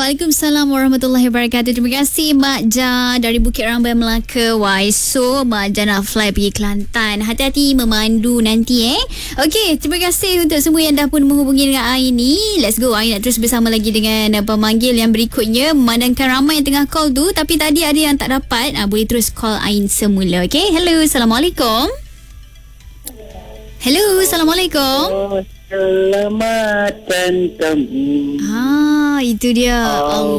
Waalaikumsalam warahmatullahi wabarakatuh. Terima kasih Mak Ja dari Bukit Rambai Melaka. Why so Mak Ja nak fly pergi Kelantan. Hati-hati memandu nanti Okey, terima kasih untuk semua yang dah pun menghubungi dengan Ain ni. Let's go. Ain nak terus bersama lagi dengan pemanggil yang berikutnya. Memandangkan ramai yang tengah call tu, tapi tadi ada yang tak dapat. Boleh terus call Ain semula. Okey, hello, Assalamualaikum. Hello, Assalamualaikum. Selamat dan kamu. Itu dia. Allah.